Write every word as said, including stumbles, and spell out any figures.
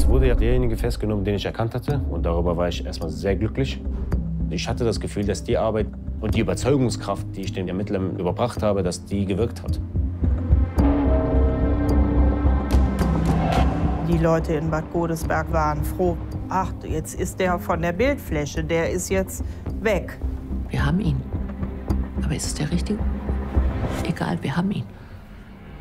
wurde ja derjenige festgenommen, den ich erkannt hatte. Und darüber war ich erstmal sehr glücklich. Ich hatte das Gefühl, dass die Arbeit und die Überzeugungskraft, die ich den Ermittlern überbracht habe, dass die gewirkt hat. Die Leute in Bad Godesberg waren froh. Ach, jetzt ist der von der Bildfläche, der ist jetzt weg. Wir haben ihn. Aber ist es der Richtige? Egal, wir haben ihn.